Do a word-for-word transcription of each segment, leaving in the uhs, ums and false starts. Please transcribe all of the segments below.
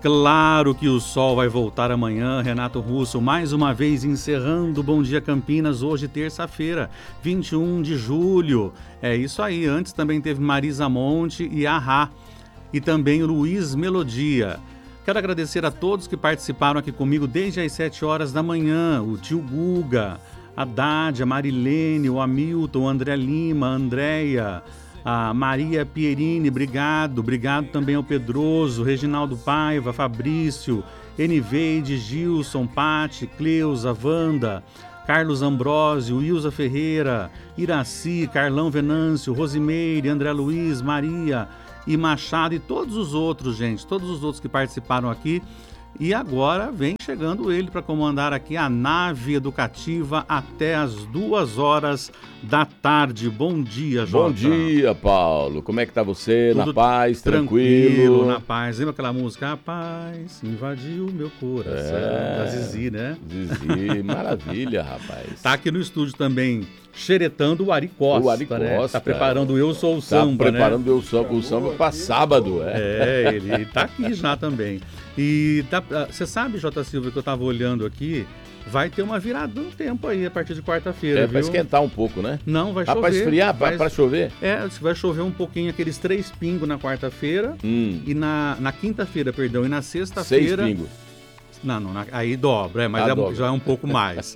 Claro que o sol vai voltar amanhã, Renato Russo, mais uma vez encerrando o Bom Dia Campinas, hoje terça-feira, vinte e um de julho. É isso aí, antes também teve Marisa Monte e Ahá, e também Luiz Melodia. Quero agradecer a todos que participaram aqui comigo desde as sete horas da manhã, o tio Guga, a Dádia, a Marilene, o Hamilton, o André Lima, a Andréia, a Maria Pierini, obrigado. Obrigado também ao Pedroso, Reginaldo Paiva, Fabrício, Eniveide, Gilson, Pati, Cleusa, Wanda, Carlos Ambrósio, Ilza Ferreira, Iraci, Carlão Venâncio, Rosimeire, André Luiz, Maria e Machado e todos os outros, gente, todos os outros que participaram aqui. E agora vem chegando ele para comandar aqui a nave educativa até as duas horas da tarde. Bom dia, Jota. Bom dia, Paulo. Como é que tá você? Tudo na paz, tranquilo? tranquilo? Na paz. Lembra aquela música? A paz invadiu meu coração. É, da Zizi, né? Zizi, maravilha, rapaz. Tá aqui no estúdio também, xeretando o Ari Costa. O Ari Costa. Né? Tá preparando o Eu Sou o Tá Samba, preparando né? o samba, o samba para sábado, é. É, ele tá aqui já também. E você sabe, Jota Silva, que eu tava olhando aqui, vai ter uma virada no tempo aí a partir de quarta-feira, É, viu? para esquentar um pouco, né? Não, vai ah, chover. Para esfriar, vai... para chover? É, vai chover um pouquinho, aqueles três pingos na quarta-feira Hum. e na, na quinta-feira, perdão, e na sexta-feira... Seis pingos. Não, não, na, aí dobra, é, mas Ah, é, dobra. já é um pouco mais.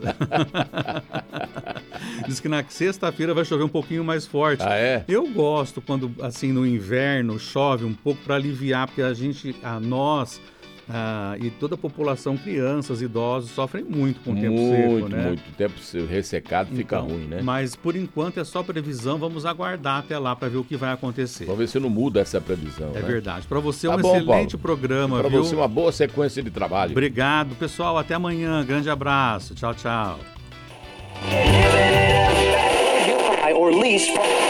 Diz que na sexta-feira vai chover um pouquinho mais forte. Ah, é? Eu gosto quando, assim, no inverno chove um pouco para aliviar, porque a gente, a nós... Ah, e toda a população, crianças, idosos, sofrem muito com o tempo muito, seco, né? Muito, tempo ressecado fica Então, ruim, né? Mas por enquanto é só previsão, vamos aguardar até lá para ver o que vai acontecer. Vamos ver se não muda essa previsão. É né? verdade. Para você, Tá um bom, excelente Paulo. programa, Para viu? você, uma boa sequência de trabalho. Obrigado, pessoal. Até amanhã. Grande abraço. Tchau, tchau. Or lease